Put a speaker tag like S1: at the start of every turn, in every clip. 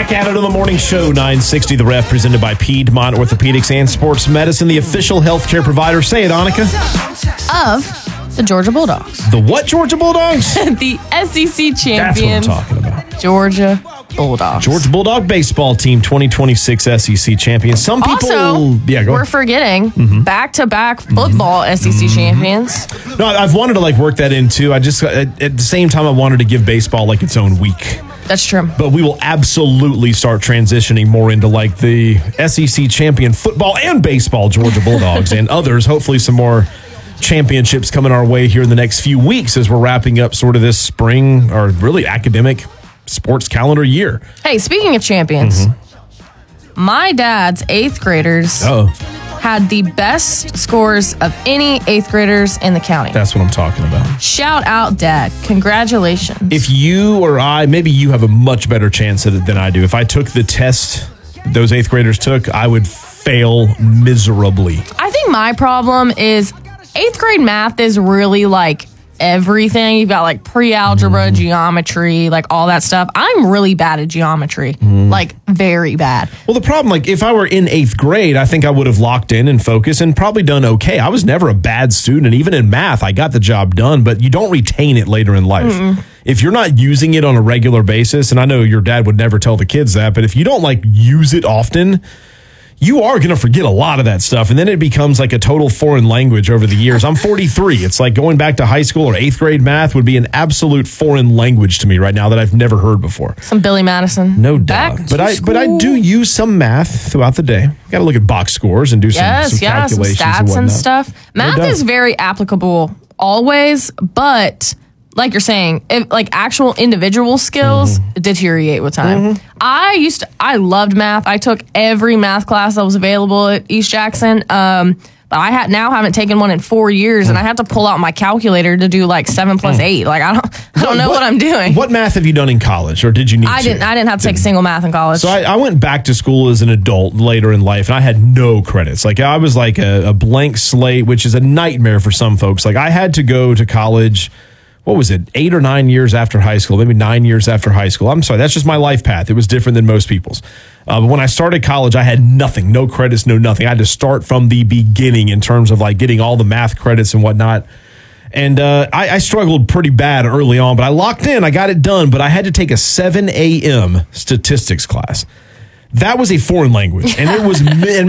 S1: Back at it on the morning show, 960 The Ref, presented by Piedmont Orthopedics and Sports Medicine, the official healthcare provider. Say it, Annika.
S2: Of the Georgia Bulldogs.
S1: The what Georgia Bulldogs?
S2: The SEC champions.
S1: That's what I'm talking about.
S2: Georgia Bulldogs.
S1: Georgia Bulldog baseball team, 2026 SEC champions. Some people...
S2: Also,
S1: go
S2: we're forgetting back-to-back football SEC champions.
S1: No, I've wanted to work that in too. I just, at the same time, I wanted to give baseball its own week.
S2: That's true.
S1: But we will absolutely start transitioning more into the SEC champion football and baseball Georgia Bulldogs and others. Hopefully some more championships coming our way here in the next few weeks as we're wrapping up sort of this spring or really academic sports calendar year.
S2: Hey, speaking of champions, my dad's 8th graders had the best scores of any 8th graders in the county.
S1: That's what I'm talking about.
S2: Shout out, Dad. Congratulations.
S1: If you or I, maybe you have a much better chance at it than I do. If I took the test those 8th graders took, I would fail miserably.
S2: I think my problem is 8th grade math is really everything. You've got pre-algebra, geometry, all that stuff. I'm really bad at geometry, very bad.
S1: Well, the problem, if I were in 8th grade, I think I would have locked in and focused and probably done okay. I was never a bad student. Even in math, I got the job done, but you don't retain it later in life. If you're not using it on a regular basis, and I know your dad would never tell the kids that, but if you don't use it often, you are going to forget a lot of that stuff. And then it becomes a total foreign language over the years. I'm 43. It's going back to high school or 8th grade math would be an absolute foreign language to me right now that I've never heard before.
S2: Some Billy Madison.
S1: No doubt. But I do use some math throughout the day. Got to look at box scores and do some calculations
S2: some stats and stuff. Math is very applicable always, but like you're saying, actual individual skills deteriorate with time. I loved math. I took every math class that was available at East Jackson. But I haven't taken one in 4 years, and I have to pull out my calculator to do 7 plus 8. I don't know what I'm doing.
S1: What math have you done in college, or did you need to?
S2: I didn't have to take a single math in college.
S1: So I went back to school as an adult later in life, and I had no credits. I was a blank slate, which is a nightmare for some folks. I had to go to college. What was it, 8 or 9 years after high school, maybe 9 years after high school. I'm sorry, that's just my life path. It was different than most people's. But when I started college, I had nothing, no credits, no nothing. I had to start from the beginning in terms of getting all the math credits and whatnot. And I struggled pretty bad early on, but I locked in, I got it done, but I had to take a 7 a.m. statistics class. That was a foreign language. And it was, and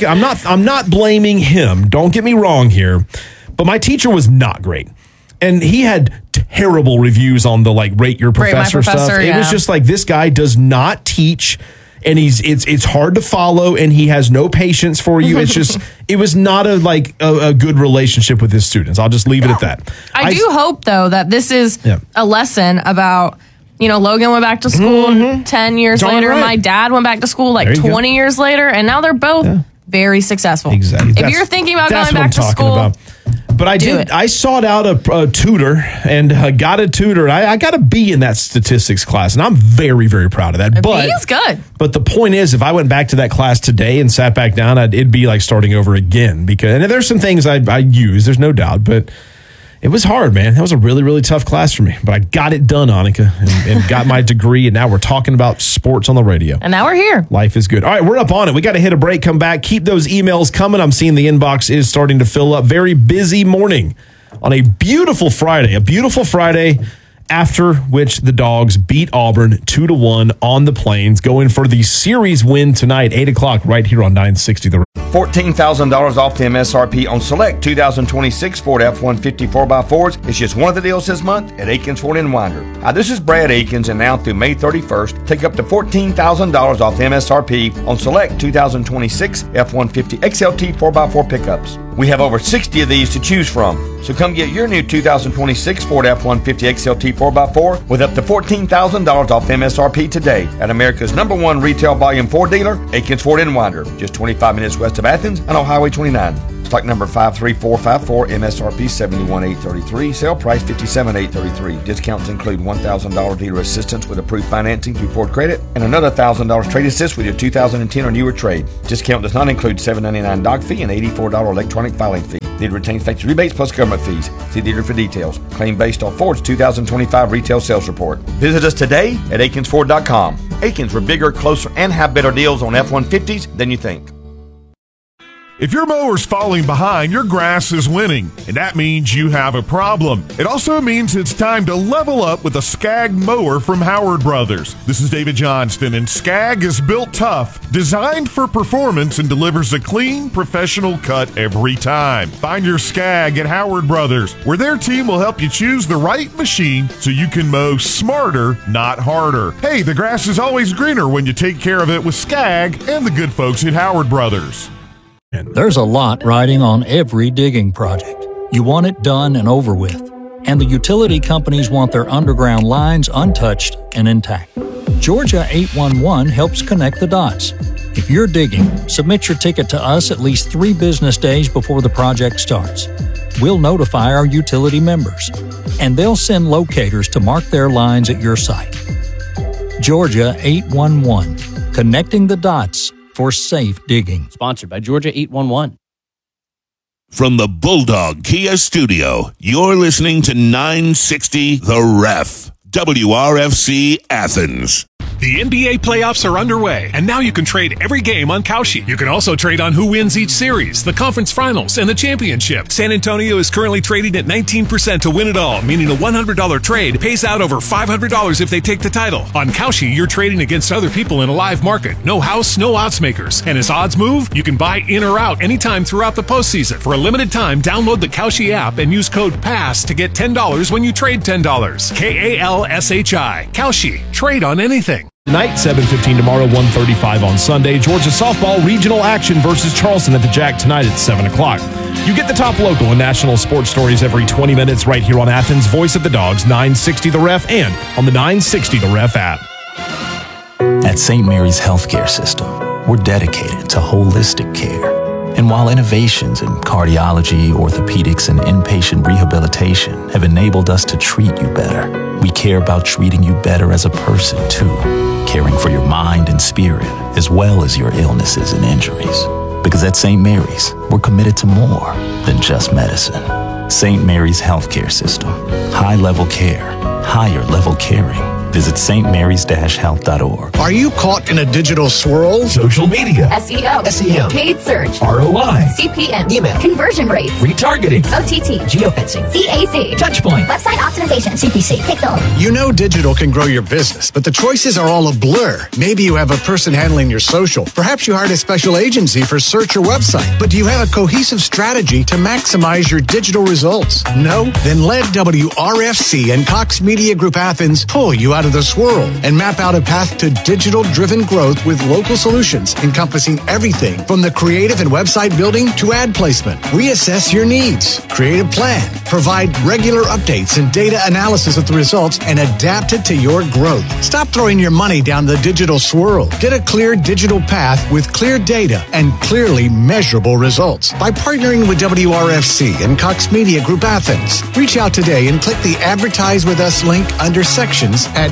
S1: I'm not blaming him. Don't get me wrong here, but my teacher was not great. And he had terrible reviews on the rate your professor stuff. It was just this guy does not teach, and it's hard to follow, and he has no patience for you. It's just it was not a good relationship with his students. I'll just leave it at that.
S2: I do hope though that this is a lesson about. Logan went back to school 10 years later. Right. My dad went back to school 20 years later, and now they're both very successful.
S1: Exactly.
S2: If you're thinking about going back to school.
S1: But I sought out a tutor and got a tutor. I got a B in that statistics class, and I'm very, very proud of that.
S2: B is good.
S1: But the point is, if I went back to that class today and sat back down, it'd be starting over again. And there's some things I use, there's no doubt, but it was hard, man. That was a really, really tough class for me. But I got it done, Annika, and got my degree, and now we're talking about sports on the radio.
S2: And now we're here.
S1: Life is good. All right, we're up on it. We got to hit a break, come back. Keep those emails coming. I'm seeing the inbox is starting to fill up. Very busy morning on a beautiful Friday. A beautiful Friday after which the Dogs beat Auburn 2-1 on the Plains, going for the series win tonight, 8 o'clock, right here on 960 The
S3: $14,000 off the MSRP on select 2026 Ford F-150 4x4s. It's just one of the deals this month at Aikens Ford in Winder. Hi, this is Brad Aikens, and now through May 31st, take up to $14,000 off the MSRP on select 2026 F-150 XLT 4x4 pickups. We have over 60 of these to choose from. So come get your new 2026 Ford F-150 XLT 4x4 with up to $14,000 off MSRP today at America's #1 retail volume Ford dealer, Aikens Ford in Winder, just 25 minutes west of Athens and on Highway 29. Stock number 53454, MSRP $71,833, sale price $57,833. Discounts include $1,000 dealer assistance with approved financing through Ford Credit and another $1,000 trade assist with your 2010 or newer trade. Discount does not include $7.99 doc fee and $84 electronic filing fee. Dealer retains factory rebates plus government fees. See dealer for details. Claim based on Ford's 2025 retail sales report. Visit us today at AikinsFord.com. Aikens, we're bigger, closer, and have better deals on F-150s than you think.
S4: If your mower's falling behind, your grass is winning, and that means you have a problem. It also means it's time to level up with a Skag mower from Howard Brothers. This is David Johnston, and Skag is built tough, designed for performance, and delivers a clean, professional cut every time. Find your Skag at Howard Brothers, where their team will help you choose the right machine so you can mow smarter, not harder. Hey, the grass is always greener when you take care of it with Skag and the good folks at Howard Brothers.
S5: There's a lot riding on every digging project. You want it done and over with. And the utility companies want their underground lines untouched and intact. Georgia 811 helps connect the dots. If you're digging, submit your ticket to us at least 3 business days before the project starts. We'll notify our utility members, and they'll send locators to mark their lines at your site. Georgia 811, connecting the dots for safe digging.
S6: Sponsored by Georgia 811.
S7: From the Bulldog Kia Studio, you're listening to 960 The Ref, WRFC Athens.
S8: The NBA playoffs are underway, and now you can trade every game on Kalshi. You can also trade on who wins each series, the conference finals, and the championship. San Antonio is currently trading at 19% to win it all, meaning a $100 trade pays out over $500 if they take the title. On Kalshi, you're trading against other people in a live market. No house, no odds makers. And as odds move, you can buy in or out anytime throughout the postseason. For a limited time, download the Kalshi app and use code PASS to get $10 when you trade $10. KALSHI. Kalshi. Trade on anything.
S1: Tonight, 7:15 tomorrow, 1:35 on Sunday. Georgia softball regional action versus Charleston at the Jack tonight at 7 o'clock. You get the top local and national sports stories every 20 minutes right here on Athens' Voice of the Dogs, 960 The Ref, and on the 960 The Ref app.
S9: At St. Mary's Healthcare System, we're dedicated to holistic care. And while innovations in cardiology, orthopedics, and inpatient rehabilitation have enabled us to treat you better, we care about treating you better as a person, too. Caring for your mind and spirit, as well as your illnesses and injuries. Because at St. Mary's, we're committed to more than just medicine. St. Mary's Healthcare System. High-level care. Higher-level caring. Visit stmarys-health.org.
S10: Are you caught in a digital swirl?
S11: Social media,
S12: SEO,
S11: SEM,
S12: paid search,
S11: ROI,
S12: CPM,
S11: email,
S12: conversion rates,
S11: retargeting,
S12: OTT,
S11: geofencing,
S12: CAC,
S11: touchpoint,
S12: website optimization, CPC, pixel.
S10: You know digital can grow your business, but the choices are all a blur. Maybe you have a person handling your social. Perhaps you hired a special agency for search or website. But do you have a cohesive strategy to maximize your digital results? No? Then let WRFC and Cox Media Group Athens pull you out of the swirl and map out a path to digital-driven growth with local solutions encompassing everything from the creative and website building to ad placement. We assess your needs, create a plan, provide regular updates and data analysis of the results, and adapt it to your growth. Stop throwing your money down the digital swirl. Get a clear digital path with clear data and clearly measurable results by partnering with WRFC and Cox Media Group Athens. Reach out today and click the Advertise With Us link under sections at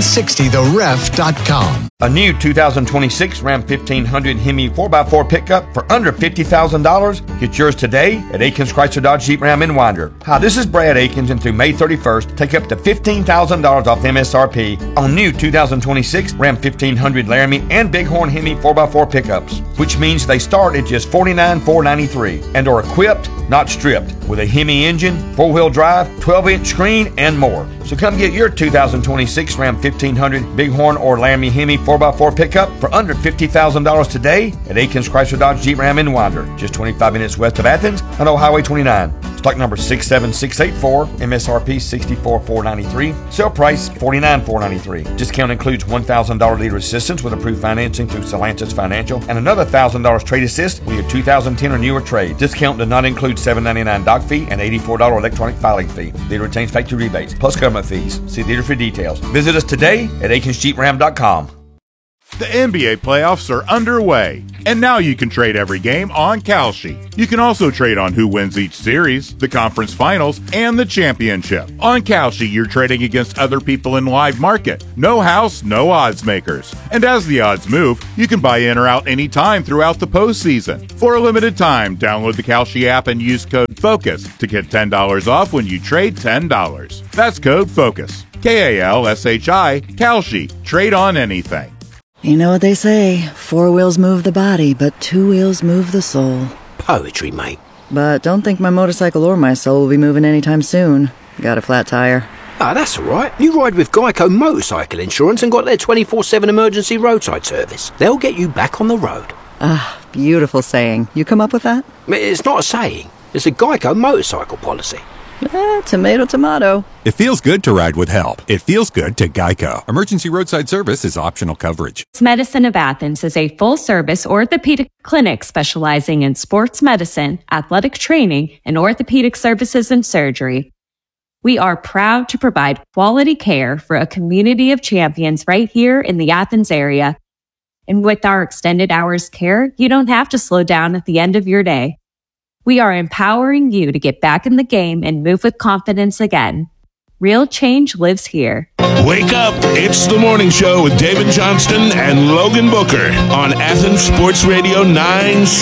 S10: 960theref.com.
S3: A new 2026 Ram 1500 Hemi 4x4 pickup for under $50,000. Get yours today at Aikens Chrysler Dodge Jeep Ram in Winder. Hi, this is Brad Aikens, and through May 31st, take up to $15,000 off MSRP on new 2026 Ram 1500 Laramie and Bighorn Hemi 4x4 pickups, which means they start at just $49,493 and are equipped, not stripped, with a Hemi engine, 4-wheel drive, 12-inch screen, and more. So come get your 2026 Ram 1500 Bighorn or Laramie Hemi 4x4 pickup for under $50,000 today at Aikens Chrysler Dodge Jeep Ram in Winder, just 25 minutes west of Athens on Old Highway 29. Stock number 67684, MSRP $64,493, sale price $49,493. Discount includes $1,000 leader assistance with approved financing through Solantis Financial and another $1,000 trade assist with your 2010 or newer trade. Discount does not include $7.99 doc fee and $84 electronic filing fee. Leader retains factory rebates plus government fees. See Leader for details. Visit us today at AikensJeepRam.com.
S4: The NBA playoffs are underway, and now you can trade every game on Kalshi. You can also trade on who wins each series, the conference finals, and the championship. On Kalshi, you're trading against other people in live market. No house, no odds makers. And as the odds move, you can buy in or out anytime throughout the postseason. For a limited time, download the Kalshi app and use code FOCUS to get $10 off when you trade $10. That's code FOCUS. KALSHI, Kalshi. Trade on anything.
S11: You know what they say, 4 wheels move the body, but 2 wheels move the soul.
S13: Poetry, mate.
S11: But don't think my motorcycle or my soul will be moving anytime soon. Got a flat tire.
S13: Ah, that's all right. You ride with Geico Motorcycle Insurance and got their 24/7 emergency roadside service. They'll get you back on the road.
S11: Ah, beautiful saying. You come up with that?
S13: It's not a saying. It's a Geico motorcycle policy.
S11: Tomato, tomato.
S14: It feels good to ride with help. It feels good to Geico. Emergency roadside service is optional coverage.
S15: Medicine of Athens is a full-service orthopedic clinic specializing in sports medicine, athletic training, and orthopedic services and surgery. We are proud to provide quality care for a community of champions right here in the Athens area. And with our extended hours care, you don't have to slow down at the end of your day. We are empowering you to get back in the game and move with confidence again. Real change lives here.
S7: Wake up. It's the morning show with David Johnston and Logan Booker on Athens Sports Radio 960.